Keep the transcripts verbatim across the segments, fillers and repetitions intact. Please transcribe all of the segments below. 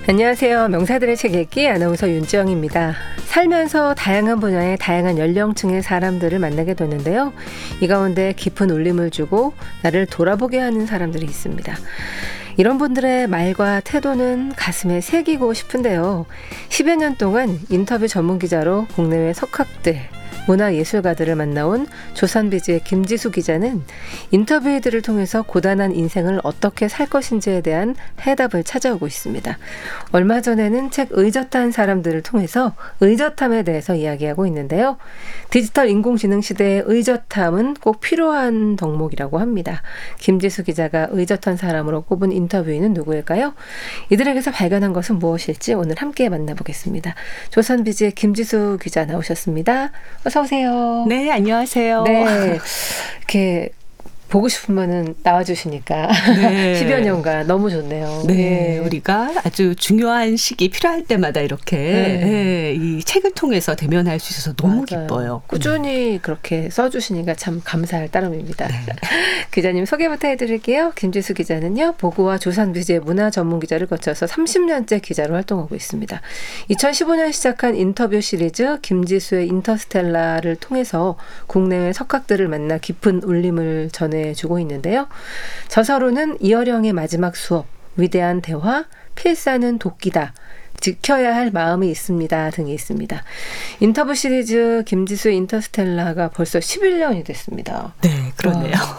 안녕하세요. 명사들의 책 읽기 아나운서 윤지영입니다. 살면서 다양한 분야의 다양한 연령층의 사람들을 만나게 되는데요. 이 가운데 깊은 울림을 주고 나를 돌아보게 하는 사람들이 있습니다. 이런 분들의 말과 태도는 가슴에 새기고 싶은데요. 십여 년 동안 인터뷰 전문기자로 국내외 석학들, 문화예술가들을 만나온 조선비즈의 김지수 기자는 인터뷰들을 통해서 고단한 인생을 어떻게 살 것인지에 대한 해답을 찾아오고 있습니다. 얼마 전에는 책 의젓한 사람들을 통해서 의젓함에 대해서 이야기하고 있는데요. 디지털 인공지능 시대의 의젓함은 꼭 필요한 덕목이라고 합니다. 김지수 기자가 의젓한 사람으로 꼽은 인터뷰인은 누구일까요? 이들에게서 발견한 것은 무엇일지 오늘 함께 만나보겠습니다. 조선비즈의 김지수 기자 나오셨습니다. 어서 오세요. 네, 안녕하세요. 네, 이렇게 보고 싶으면은 나와주시니까 네. 십여 년간 너무 좋네요. 네, 네, 우리가 아주 중요한 시기 필요할 때마다 이렇게 네. 네, 이 책을 통해서 대면할 수 있어서 너무 맞아요. 기뻐요. 꾸준히 네. 그렇게 써주시니까 참 감사할 따름입니다. 네. 기자님 소개부터 해드릴게요. 김지수 기자는요, 보고와 조선비즈의 문화 전문 기자를 거쳐서 삼십 년째 기자로 활동하고 있습니다. 이천십오 년 시작한 인터뷰 시리즈 김지수의 인터스텔라를 통해서 국내외 석학들을 만나 깊은 울림을 전해 주고 있는데요. 저서로는 이어령의 마지막 수업, 위대한 대화, 필사는 도끼다, 지켜야 할 마음이 있습니다 등이 있습니다. 인터뷰 시리즈 김지수의 인터스텔라가 벌써 십일 년이 됐습니다. 네, 그러네요. 와,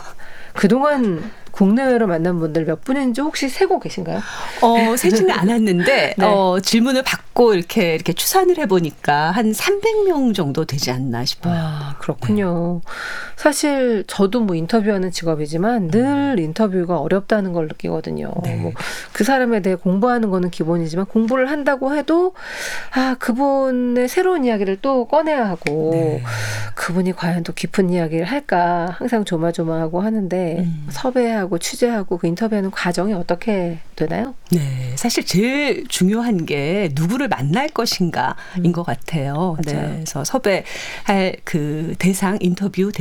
그동안 국내외로 만난 분들 몇 분인지 혹시 세고 계신가요? 어, 세지는 않았는데 네. 어, 질문을 받고 이렇게 이렇게 추산을 해보니까 한 삼백 명 정도 되지 않나 싶어요. 아, 그렇군요. 네. 사실 저도 뭐 인터뷰하는 직업이지만 늘 음. 인터뷰가 어렵다는 걸 느끼거든요. 네. 뭐 그 사람에 대해 공부하는 거는 기본이지만 공부를 한다고 해도 아, 그분의 새로운 이야기를 또 꺼내야 하고 네. 그분이 과연 또 깊은 이야기를 할까 항상 조마조마하고 하는데 음. 섭외하고 취재하고 그 인터뷰하는 과정이 어떻게 되나요? 네, 사실 제일 중요한 게 누구를 만날 것인가인 음. 것 같아요. 맞아요. 네, 그래서 섭외할 그 대상 인터뷰